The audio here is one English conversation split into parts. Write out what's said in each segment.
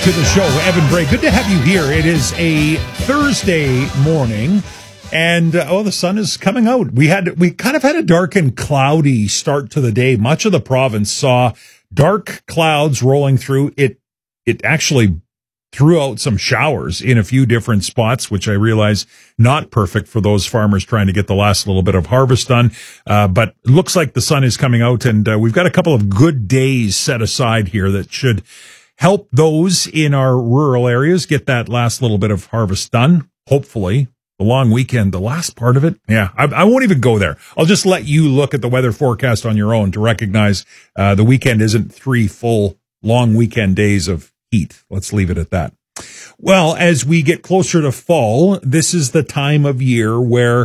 to the show, Evan Bray. Good to have you here. It is a Thursday morning, and the sun is coming out. We kind of had a dark and cloudy start to the day. Much of the province saw dark clouds rolling through. It actually threw out some showers in a few different spots, which I realize not perfect for those farmers trying to get the last little bit of harvest done. But it looks like the sun is coming out, and we've got a couple of good days set aside here that should help those in our rural areas get that last little bit of harvest done. Hopefully, the long weekend, the last part of it. Yeah, I won't even go there. I'll just let you look at the weather forecast on your own to recognize the weekend isn't 3 full long weekend days of heat. Let's leave it at that. Well, as we get closer to fall, this is the time of year where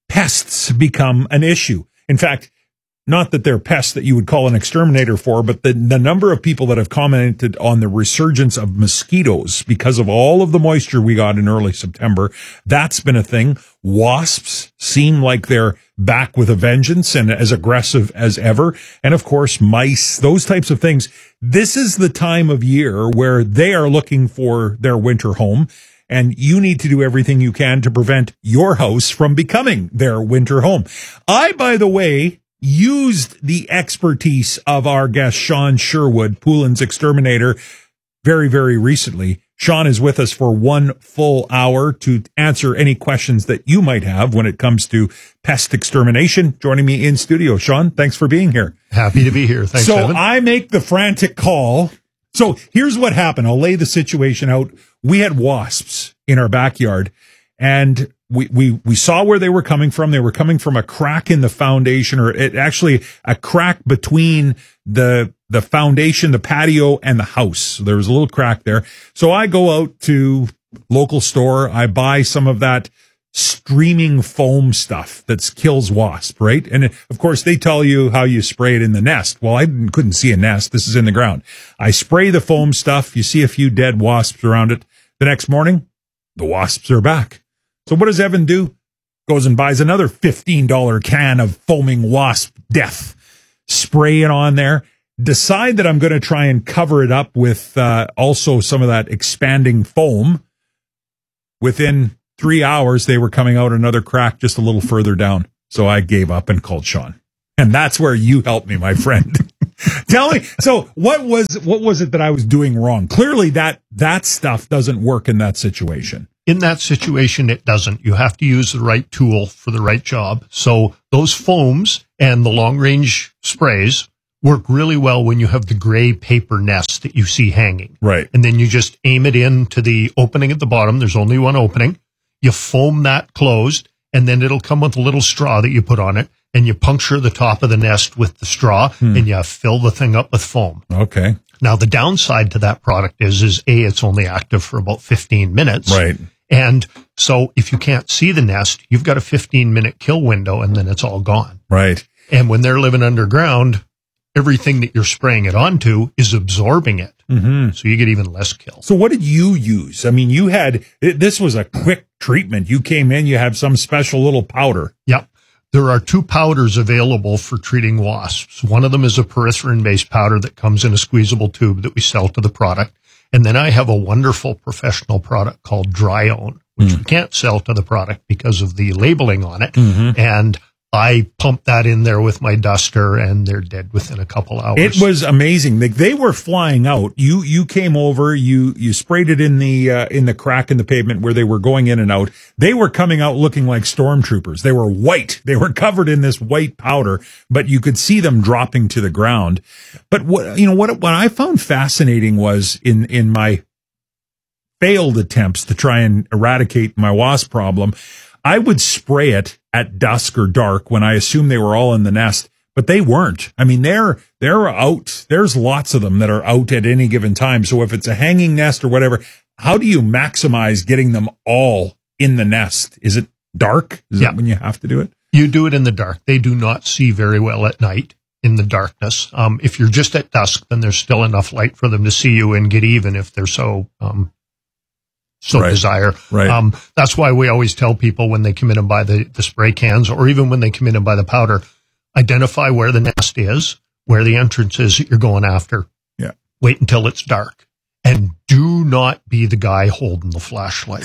pests become an issue. In fact, not that they're pests that you would call an exterminator for, but the number of people that have commented on the resurgence of mosquitoes because of all of the moisture we got in early September, that's been a thing. Wasps seem like they're back with a vengeance and as aggressive as ever. And of course, mice, those types of things. This is the time of year where they are looking for their winter home. And you need to do everything you can to prevent your house from becoming their winter home. I, by the way, used the expertise of our guest, Sean Sherwood, Poulin's exterminator, very, very recently. Sean is with us for 1 full hour to answer any questions that you might have when it comes to pest extermination. Joining me in studio, Sean, thanks for being here. Happy to be here. Thanks, Evan. I make the frantic call. So here's what happened. I'll lay the situation out. We had wasps in our backyard, and we saw where they were coming from. They were coming from a crack in the foundation, or actually a crack between the foundation, the patio, and the house. So there was a little crack there. So I go out to local store. I buy some of that streaming foam stuff that kills wasp, right? And of course, they tell you how you spray it in the nest. Well, I couldn't see a nest. This is in the ground. I spray the foam stuff. You see a few dead wasps around it. The next morning, the wasps are back. So what does Evan do? Goes and buys another $15 can of foaming wasp death. Spray it on there. Decide that I'm going to try and cover it up with also some of that expanding foam. Within 3 hours, they were coming out another crack just a little further down. So I gave up and called Sean. And that's where you helped me, my friend. Tell me, so what was it that I was doing wrong? Clearly that stuff doesn't work in that situation. In that situation, it doesn't. You have to use the right tool for the right job. So those foams and the long-range sprays work really well when you have the gray paper nest that you see hanging. Right. And then you just aim it into the opening at the bottom. There's only one opening. You foam that closed, and then it'll come with a little straw that you put on it, and you puncture the top of the nest with the straw, and you fill the thing up with foam. Okay. Now, the downside to that product is it's only active for about 15 minutes. Right. And so if you can't see the nest, you've got a 15-minute kill window, and then it's all gone. Right. And when they're living underground, everything that you're spraying it onto is absorbing it. Mm-hmm. So you get even less kill. So what did you use? I mean, this was a quick treatment. You came in, you had some special little powder. Yep. There are 2 powders available for treating wasps. One of them is a peripherin-based powder that comes in a squeezable tube that we sell to the product. And then I have a wonderful professional product called Dryone, which we can't sell to the product because of the labeling on it. Mm-hmm. And I pump that in there with my duster, and they're dead within a couple hours. It was amazing. They were flying out. You came over, you sprayed it in the crack in the pavement where they were going in and out. They were coming out looking like stormtroopers. They were white. They were covered in this white powder, but you could see them dropping to the ground. But what I found fascinating was in my failed attempts to try and eradicate my wasp problem, I would spray it at dusk or dark when I assumed they were all in the nest, but they weren't. I mean, they're out. There's lots of them that are out at any given time. So if it's a hanging nest or whatever, how do you maximize getting them all in the nest? Is it dark? Is that when you have to do it? You do it in the dark. They do not see very well at night in the darkness. If you're just at dusk, then there's still enough light for them to see you and get even if they're so desire. Right. That's why we always tell people when they come in and buy the spray cans, or even when they come in and buy the powder, identify where the nest is, where the entrance is that you're going after. Yeah. Wait until it's dark. And do not be the guy holding the flashlight.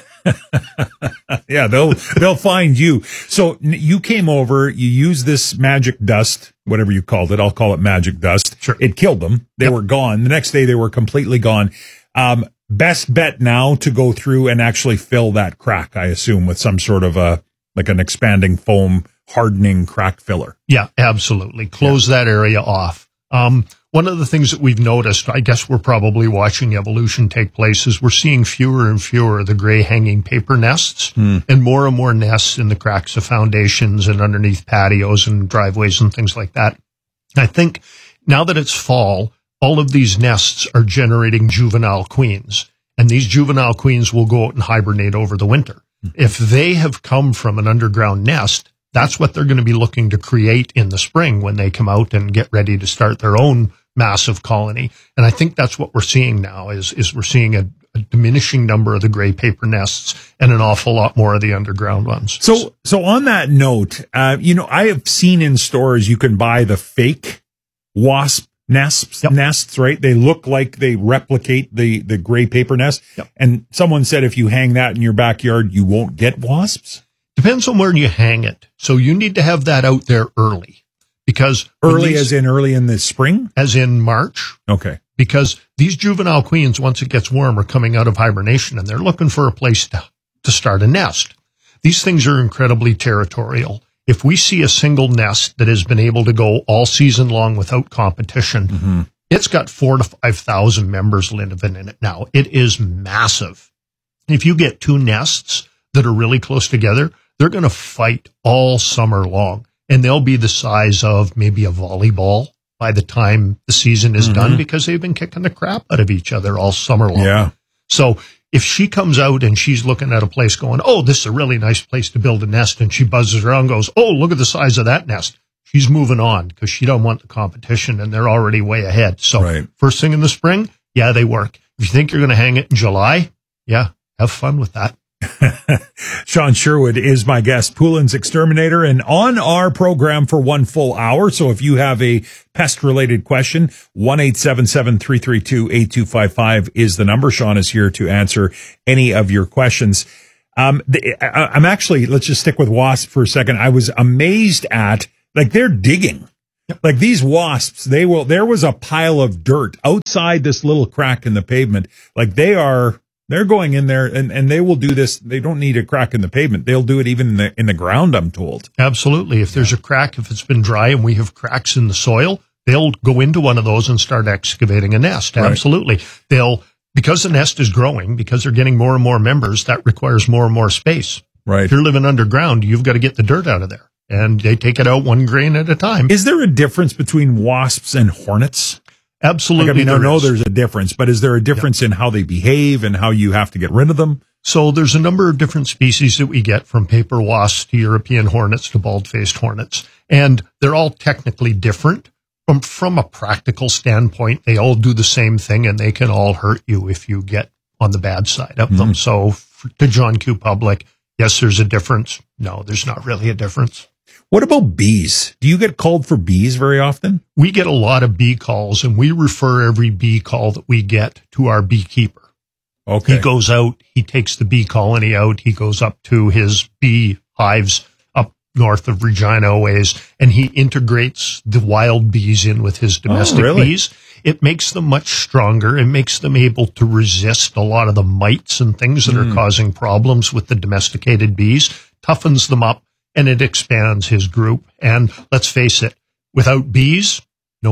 Yeah, they'll find you. So you came over, you used this magic dust, whatever you called it. I'll call it magic dust. Sure. It killed them. They were gone. The next day they were completely gone. Best bet now to go through and actually fill that crack, I assume, with some sort of like an expanding foam hardening crack filler. Yeah, absolutely. Close that area off. One of the things that we've noticed, I guess we're probably watching evolution take place, is we're seeing fewer and fewer of the gray hanging paper nests and more nests in the cracks of foundations and underneath patios and driveways and things like that. I think now that it's fall, all of these nests are generating juvenile queens, and these juvenile queens will go out and hibernate over the winter. If they have come from an underground nest, that's what they're going to be looking to create in the spring when they come out and get ready to start their own massive colony. And I think that's what we're seeing now is we're seeing a diminishing number of the gray paper nests and an awful lot more of the underground ones. So on that note, I have seen in stores you can buy the fake wasp nests, right? They look like they replicate the gray paper nest. Yep. And someone said if you hang that in your backyard, you won't get wasps. Depends on where you hang it. So you need to have that out there early, because early in the spring, as in March. Okay. Because these juvenile queens, once it gets warm, are coming out of hibernation and they're looking for a place to start a nest. These things are incredibly territorial. If we see a single nest that has been able to go all season long without competition, it's got 4,000 to 5,000 members living in it now. It is massive. If you get two nests that are really close together, they're going to fight all summer long, and they'll be the size of maybe a volleyball by the time the season is done, because they've been kicking the crap out of each other all summer long. Yeah. So if she comes out and she's looking at a place going, oh, this is a really nice place to build a nest, and she buzzes around and goes, oh, look at the size of that nest, she's moving on because she don't want the competition and they're already way ahead. So First thing in the spring, yeah, they work. If you think you're going to hang it in July, yeah, have fun with that. Sean Sherwood is my guest, Poulin's Exterminator, and on our program for one full hour. So if you have a pest-related question, 1-877-332-8255 is the number. Sean is here to answer any of your questions. I'm actually, let's just stick with wasps for a second. I was amazed at, like, they're digging. Like these wasps, there was a pile of dirt outside this little crack in the pavement. Like they're going in there and they will do this. They don't need a crack in the pavement. They'll do it even in the ground, I'm told. Absolutely. If there's a crack, if it's been dry and we have cracks in the soil, they'll go into one of those and start excavating a nest. Absolutely. Because the nest is growing, because they're getting more and more members, that requires more and more space. Right. If you're living underground, you've got to get the dirt out of there, and they take it out one grain at a time. Is there a difference between wasps and hornets? Absolutely. I know there's a difference, but is there a difference in how they behave and how you have to get rid of them? So there's a number of different species that we get, from paper wasps to European hornets to bald-faced hornets, and they're all technically different. From a practical standpoint, they all do the same thing, and they can all hurt you if you get on the bad side of them. So to John Q. Public, yes, there's a difference. No, there's not really a difference. What about bees? Do you get called for bees very often? We get a lot of bee calls, and we refer every bee call that we get to our beekeeper. Okay. He goes out, he takes the bee colony out, he goes up to his bee hives up north of Regina ways, and he integrates the wild bees in with his domestic bees. It makes them much stronger. It makes them able to resist a lot of the mites and things that are causing problems with the domesticated bees, toughens them up, and it expands his group. And let's face it, without bees, no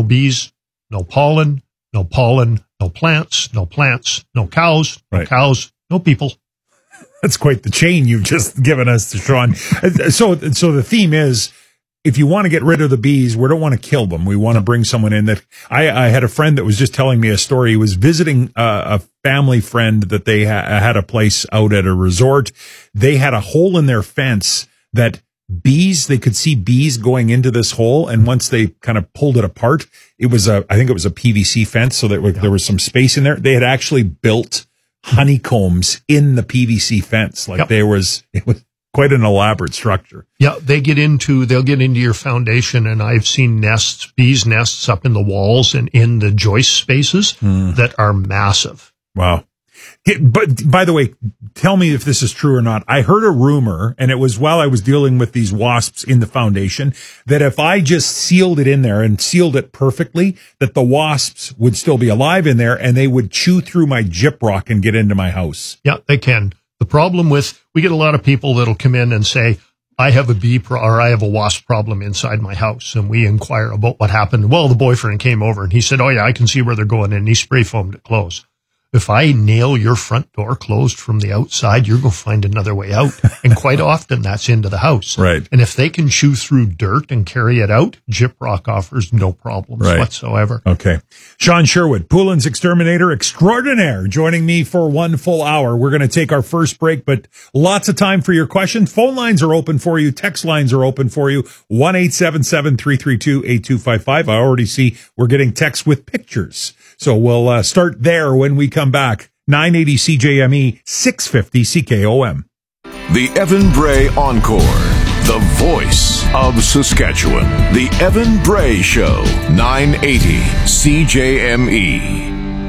pollen, no plants, no cows, no cows, no people. That's quite the chain you've just given us, Sean. So the theme is, if you want to get rid of the bees, we don't want to kill them. We want to bring someone in that. I had a friend that was just telling me a story. He was visiting a family friend that they had a place out at a resort. They had a hole in their fence that they could see bees going into this hole. And once they kind of pulled it apart, I think it was a PVC fence. So that there was some space in there. They had actually built honeycombs in the PVC fence. It was quite an elaborate structure. Yeah. They'll get into your foundation. And I've seen bees nests up in the walls and in the joist spaces that are massive. Wow. But by the way, tell me if this is true or not. I heard a rumor, and it was while I was dealing with these wasps in the foundation, that if I just sealed it in there and sealed it perfectly, that the wasps would still be alive in there and they would chew through my gyprock and get into my house. Yeah, they can. The problem we get a lot of people that'll come in and say, I have I have a wasp problem inside my house. And we inquire about what happened. Well, the boyfriend came over and he said, oh yeah, I can see where they're going in. And he spray foamed it closed. If I nail your front door closed from the outside, you're going to find another way out. And quite often that's into the house. Right. And if they can chew through dirt and carry it out, Gyprock offers no problems whatsoever. Okay. Sean Sherwood, Poulin's Exterminator Extraordinaire, joining me for 1 full hour. We're going to take our first break, but lots of time for your questions. Phone lines are open for you. Text lines are open for you. 1-877-332-8255. I already see we're getting texts with pictures. So we'll start there when we come back. 980 CJME, 650 CKOM. The Evan Bray Encore, the voice of Saskatchewan. The Evan Bray Show, 980 CJME.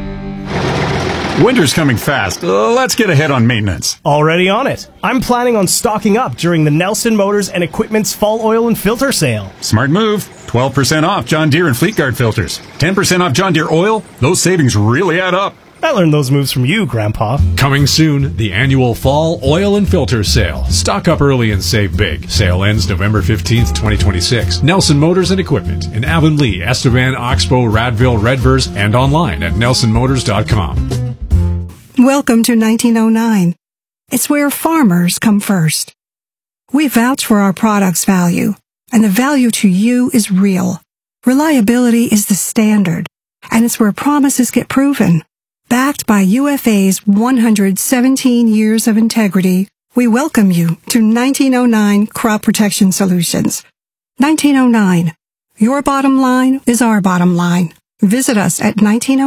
Winter's coming fast. Let's get ahead on maintenance. Already on it. I'm planning on stocking up during the Nelson Motors and Equipment's Fall Oil and Filter Sale. Smart move. 12% off John Deere and Fleetguard filters. 10% off John Deere oil. Those savings really add up. I learned those moves from you, Grandpa. Coming soon, the annual Fall Oil and Filter Sale. Stock up early and save big. Sale ends November 15th, 2026. Nelson Motors and Equipment in Avonlea, Estevan, Oxbow, Radville, Redvers, and online at nelsonmotors.com. Welcome to 1909. It's where farmers come first. We vouch for our product's value, and the value to you is real. Reliability is the standard, and it's where promises get proven. Backed by UFA's 117 years of integrity, we welcome you to 1909 Crop Protection Solutions. 1909. Your bottom line is our bottom line. Visit us at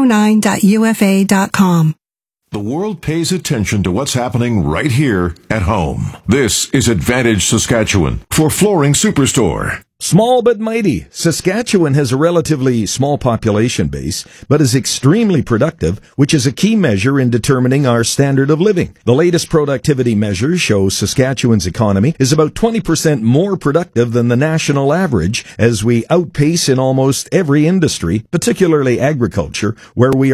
1909.ufa.com. The world pays attention to what's happening right here at home. This is Advantage Saskatchewan for Flooring Superstore. Small but mighty, Saskatchewan has a relatively small population base, but is extremely productive, which is a key measure in determining our standard of living. The latest productivity measures show Saskatchewan's economy is about 20% more productive than the national average, as we outpace in almost every industry, particularly agriculture, where we